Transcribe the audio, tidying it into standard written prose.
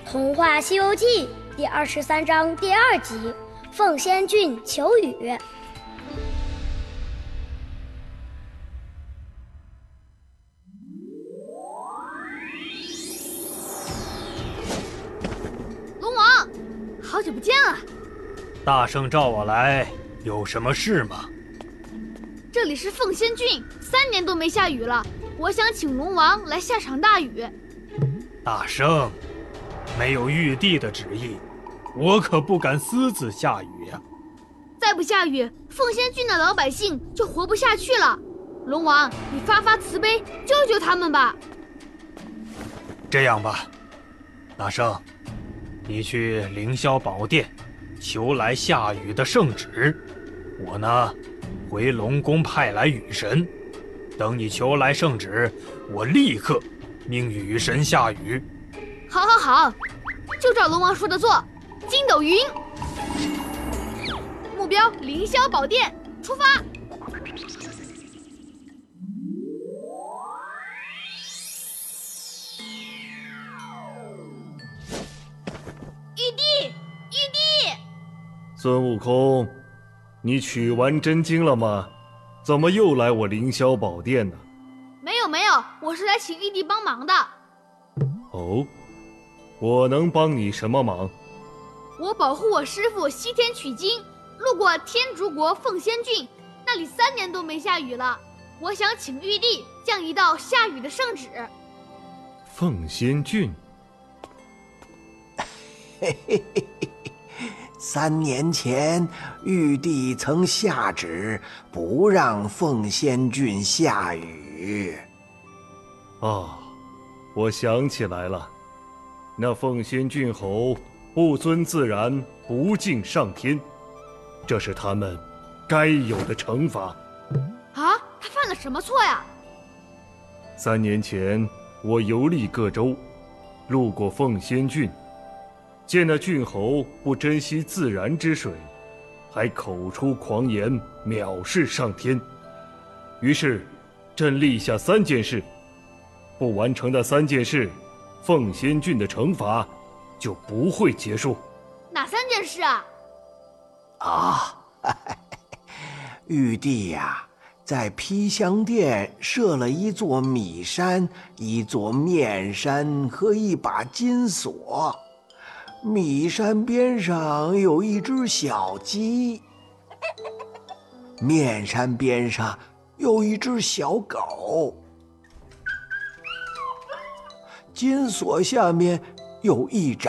童话《西游记》第23章第2集，凤仙郡求雨。 龙王，好久不见了。 大圣召我来，有什么事吗？ 这里是凤仙郡，3年都没下雨了，我想请龙王来下场大雨。 大圣，没有玉帝的旨意，我可不敢私自下雨呀。 再不下雨，凤仙郡的老百姓就活不下去了。龙王，你发发慈悲，救救他们吧。 这样吧，大圣，你去凌霄宝殿求来下雨的圣旨，我呢回龙宫派来雨神，等你求来圣旨，我立刻命雨神下雨。 好，就照龙王说的做。筋斗云，目标凌霄宝殿，出发。玉帝！ 孙悟空，你取完真经了吗？怎么又来我凌霄宝殿呢？ 没有，我是来请玉帝帮忙的。 哦，我能帮你什么忙？ 我保护我师父西天取经，路过天竺国凤仙郡，那里3年都没下雨了。我想请玉帝降一道下雨的圣旨。 凤仙郡 ，3年前，玉帝曾下旨不让凤仙郡下雨。 啊，我想起来了，那凤仙郡侯不尊自然，不敬上天，这是他们该有的惩罚。 啊，他犯了什么错呀 ？3年前，我游历各州，路过凤仙郡，见那郡侯不珍惜自然之水，还口出狂言，藐视上天。于是，朕立下3件事，不完成的3件事，凤仙郡的惩罚就不会结束。 哪3件事啊？ 玉帝呀，在披香殿设了一座米山、一座面山和一把金锁。米山边上有一只小鸡，面山边上有一只小狗，金锁下面有一盏